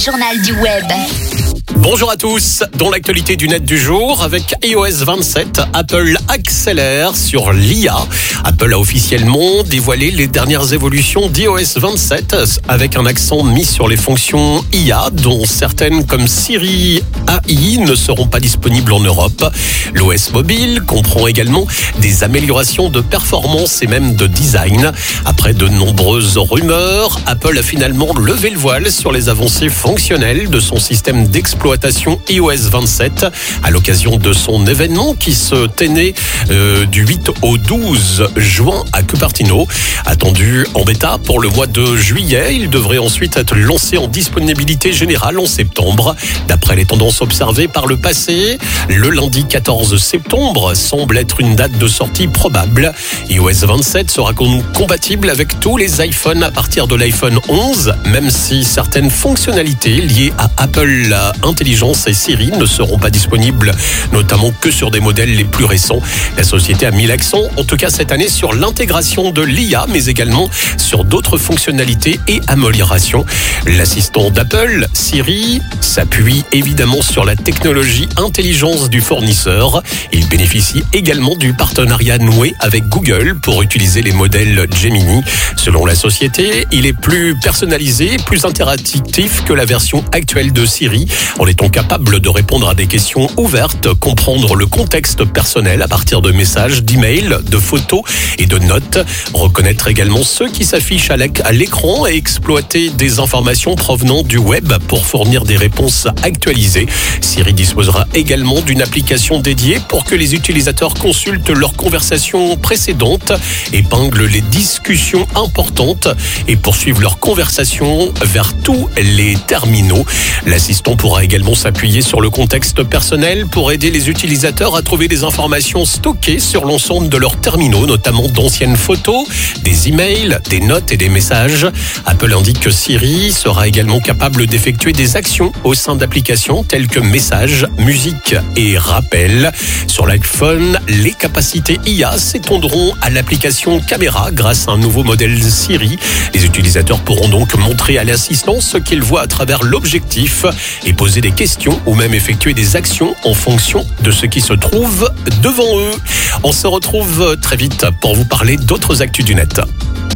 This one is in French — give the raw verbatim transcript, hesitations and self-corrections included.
Journal du web. Bonjour à tous. Dans l'actualité du net du jour, avec i O S vingt-sept, Apple accélère sur l'I A. Apple a officiellement dévoilé les dernières évolutions d'i O S vingt-sept avec un accent mis sur les fonctions I A, dont certaines comme Siri A I ne seront pas disponibles en Europe. L'O S mobile comprend également des améliorations de performance et même de design. Après de nombreuses rumeurs, Apple a finalement levé le voile sur les avancées fonctionnelles de son système d'exploitation i O S vingt-sept à l'occasion de son événement qui se tenait euh, du huit au douze juin à Cupertino. Attendu en bêta pour le mois de juillet, il devrait ensuite être lancé en disponibilité générale en septembre. D'après les tendances observées par le passé, le lundi quatorze septembre semble être une date de sortie probable. i O S vingt-sept sera compatible avec tous les iPhones à partir de l'iPhone onze, même si certaines fonctionnalités liées à Apple Intelligence et Siri ne seront pas disponibles, notamment que sur des modèles les plus récents. La société a mis l'accent, en tout cas cette année, sur l'intégration de l'I A, mais également sur d'autres fonctionnalités et améliorations. L'assistant d'Apple, Siri, s'appuie évidemment sur la technologie intelligence du fournisseur. Il bénéficie également du partenariat noué avec Google pour utiliser les modèles Gemini. Selon la société, il est plus personnalisé, plus interactif que la version actuelle de Siri, en étant capable de répondre à des questions ouvertes, comprendre le contexte personnel à partir de messages, d'emails, de photos et de notes, reconnaître également ceux qui s'affichent à l'écran et exploiter des informations provenant du web pour fournir des réponses actualisées. Siri disposera également d'une application dédiée pour que les utilisateurs consultent leurs conversations précédentes, épinglent les discussions importantes et poursuivent leurs conversations vers tous les terminaux. L'assistant pourra également s'appuyer sur le contexte personnel pour aider les utilisateurs à trouver des informations stockées sur l'ensemble de leurs terminaux, notamment d'anciennes photos, des emails, des notes et des messages. Apple indique que Siri sera également capable d'effectuer des actions au sein d'applications telles que messages, musique et rappel. Sur l'iPhone, les capacités I A s'étendront à l'application caméra grâce à un nouveau modèle Siri. Les utilisateurs pourront donc montrer à l'assistant ce qu'ils voient à travers l'objectif et poser des questions ou même effectuer des actions en fonction de ce qui se trouve devant eux. On se retrouve très vite pour vous parler d'autres actus du net.